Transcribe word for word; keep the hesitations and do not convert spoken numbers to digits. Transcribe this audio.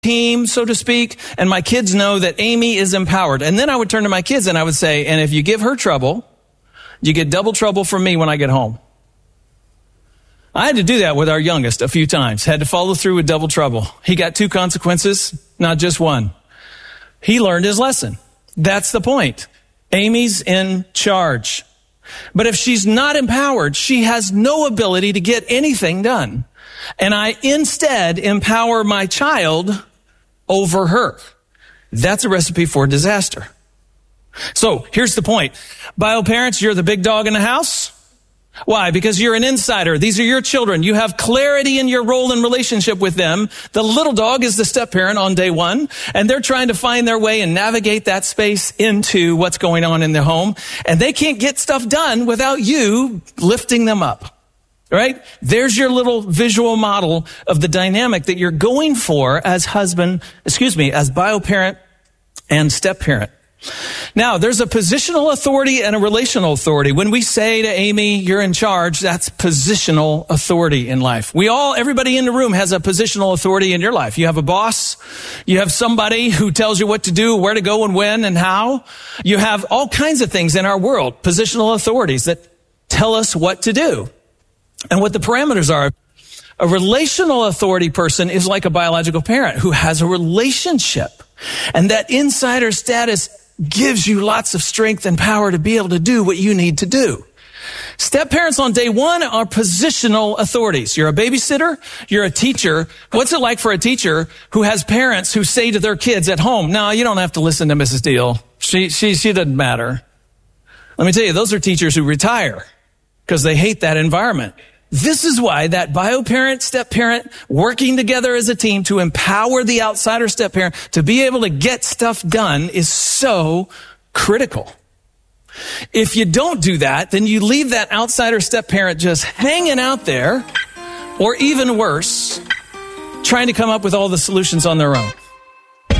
team, so to speak, and my kids know that Amy is empowered. And then I would turn to my kids and I would say, and if you give her trouble, you get double trouble from me when I get home. I had to do that with our youngest a few times. Had to follow through with double trouble. He got two consequences, not just one. He learned his lesson. That's the point. Amy's in charge. But if she's not empowered, she has no ability to get anything done. And I instead empower my child over her. That's a recipe for disaster. So here's the point. Bio parents, you're the big dog in the house. Why? Because you're an insider. These are your children. You have clarity in your role and relationship with them. The little dog is the step parent on day one, and they're trying to find their way and navigate that space into what's going on in the home. And they can't get stuff done without you lifting them up. Right? There's your little visual model of the dynamic that you're going for as husband, excuse me, as bio parent and step parent. Now, there's a positional authority and a relational authority. When we say to Amy, you're in charge, that's positional authority in life. We all, everybody in the room has a positional authority in your life. You have a boss. You have somebody who tells you what to do, where to go and when and how. You have all kinds of things in our world, positional authorities that tell us what to do and what the parameters are. A relational authority person is like a biological parent who has a relationship, and that insider status gives you lots of strength and power to be able to do what you need to do. Step parents on day one are positional authorities. You're a babysitter. You're a teacher. What's it like for a teacher who has parents who say to their kids at home, no, you don't have to listen to Missus Deal. She, she, she doesn't matter. Let me tell you, those are teachers who retire because they hate that environment. This is why that bio parent, step parent, working together as a team to empower the outsider step parent to be able to get stuff done is so critical. If you don't do that, then you leave that outsider step parent just hanging out there, or even worse, trying to come up with all the solutions on their own.